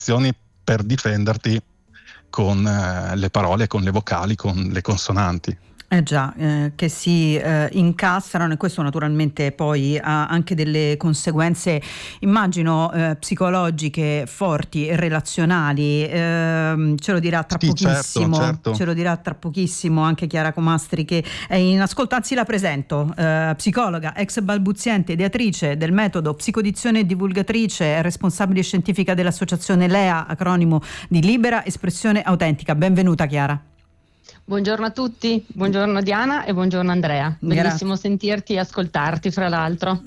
azioni per difenderti con le parole, con le vocali, con le consonanti. Già, che si incastrano, e questo naturalmente poi ha anche delle conseguenze, immagino, psicologiche forti e relazionali. Ce lo dirà tra pochissimo, certo. Ce lo dirà tra pochissimo anche Chiara Comastri, che è in ascolto, anzi la presento, psicologa, ex balbuziente, ideatrice del metodo psicodizione e divulgatrice, responsabile scientifica dell'associazione LEA, acronimo di Libera Espressione Autentica. Benvenuta Chiara. Buongiorno a tutti, buongiorno Diana e buongiorno Andrea. Bellissimo sentirti e ascoltarti, fra l'altro.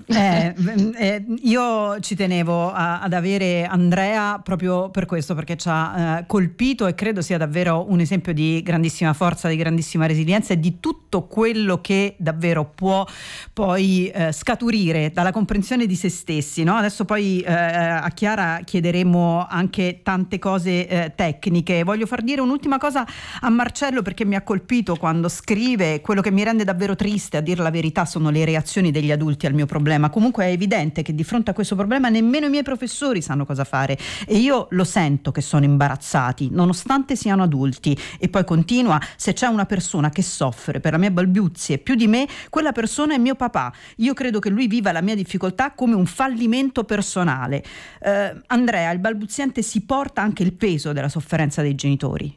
Io ci tenevo ad avere Andrea proprio per questo, perché ci ha colpito e credo sia davvero un esempio di grandissima forza, di grandissima resilienza e di tutto quello che davvero può poi scaturire dalla comprensione di se stessi, no? Adesso poi a Chiara chiederemo anche tante cose tecniche. Voglio far dire un'ultima cosa a Marcello, perché mi ha colpito quando scrive: quello che mi rende davvero triste, a dir la verità, sono le reazioni degli adulti al mio problema. Comunque è evidente che di fronte a questo problema nemmeno i miei professori sanno cosa fare e io lo sento che sono imbarazzati nonostante siano adulti. E poi continua: se c'è una persona che soffre per la mia balbuzie più di me, quella persona è mio papà. Io credo che lui viva la mia difficoltà come un fallimento personale. Andrea, il balbuziente si porta anche il peso della sofferenza dei genitori?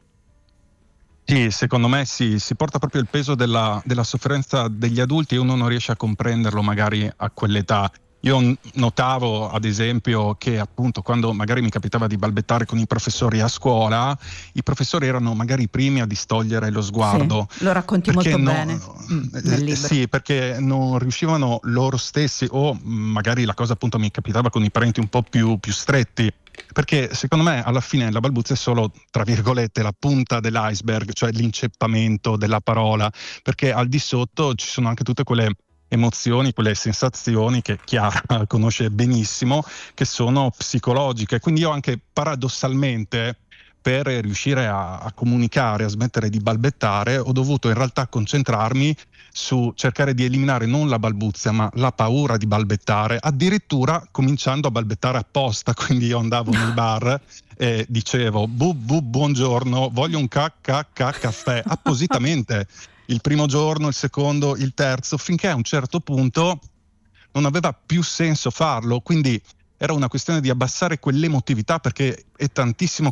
Sì, secondo me sì, si porta proprio il peso della sofferenza degli adulti e uno non riesce a comprenderlo magari a quell'età. Io notavo ad esempio che appunto quando magari mi capitava di balbettare con i professori a scuola, i professori erano magari i primi a distogliere lo sguardo. Sì, lo racconti molto bene nel libro. Sì, perché non riuscivano loro stessi, o magari la cosa appunto mi capitava con i parenti un po' più stretti. Perché secondo me alla fine la balbuzia è solo, tra virgolette, la punta dell'iceberg, cioè l'inceppamento della parola, perché al di sotto ci sono anche tutte quelle emozioni, quelle sensazioni che Chiara conosce benissimo, che sono psicologiche. Quindi io anche paradossalmente, per riuscire a comunicare, a smettere di balbettare, ho dovuto in realtà concentrarmi su cercare di eliminare non la balbuzia ma la paura di balbettare, addirittura cominciando a balbettare apposta. Quindi io andavo nei bar e dicevo buongiorno, voglio un caffè, appositamente, il primo giorno, il secondo, il terzo, finché a un certo punto non aveva più senso farlo. Quindi era una questione di abbassare quell'emotività, perché è tantissimo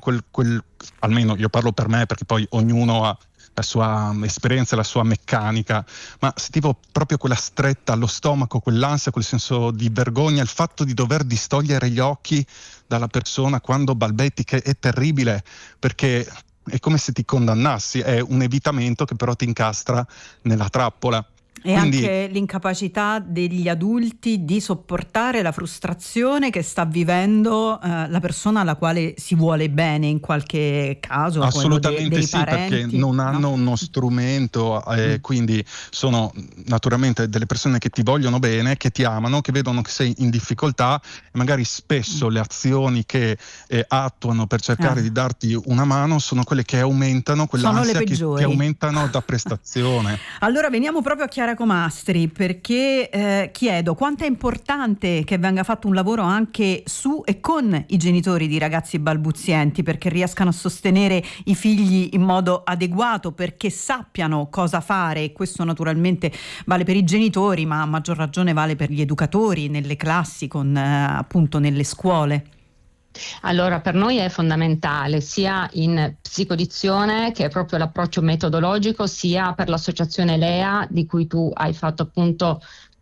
almeno io parlo per me, perché poi ognuno ha la sua esperienza, la sua meccanica, ma sentivo proprio quella stretta allo stomaco, quell'ansia, quel senso di vergogna, il fatto di dover distogliere gli occhi dalla persona quando balbetti, che è terribile, perché è come se ti condannassi, è un evitamento che però ti incastra nella trappola. E quindi anche l'incapacità degli adulti di sopportare la frustrazione che sta vivendo la persona alla quale si vuole bene, in qualche caso. Assolutamente dei sì, parenti, perché non hanno uno strumento, quindi sono naturalmente delle persone che ti vogliono bene, che ti amano, che vedono che sei in difficoltà e magari spesso le azioni che attuano per cercare di darti una mano sono quelle che aumentano quell'ansia, che aumentano da prestazione. Allora veniamo proprio a Chiara Comastri, perché chiedo quanto è importante che venga fatto un lavoro anche su e con i genitori di ragazzi balbuzienti, perché riescano a sostenere i figli in modo adeguato, perché sappiano cosa fare. E questo naturalmente vale per i genitori, ma a maggior ragione vale per gli educatori nelle classi, appunto nelle scuole. Allora, per noi è fondamentale sia in psicodizione, che è proprio l'approccio metodologico, sia per l'associazione LEA di cui tu hai fatto appunto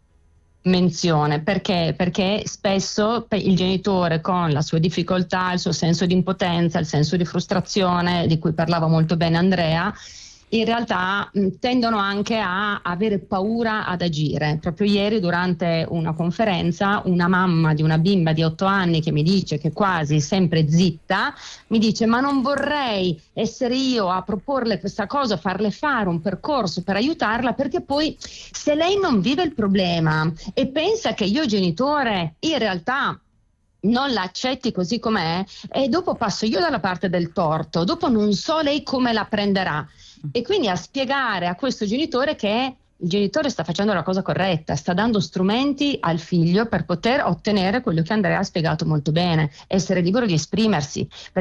menzione. Perché spesso il genitore, con la sua difficoltà, il suo senso di impotenza, il senso di frustrazione di cui parlava molto bene Andrea, in realtà tendono anche a avere paura ad agire. Proprio ieri, durante una conferenza, una mamma di una bimba di 8 anni che mi dice che è quasi sempre zitta, mi dice: ma non vorrei essere io a proporle questa cosa, farle fare un percorso per aiutarla, perché poi se lei non vive il problema e pensa che io genitore in realtà non la accetti così com'è, e dopo passo io dalla parte del torto, dopo non so lei come la prenderà. E quindi a spiegare a questo genitore che il genitore sta facendo la cosa corretta, sta dando strumenti al figlio per poter ottenere quello che Andrea ha spiegato molto bene, essere libero di esprimersi.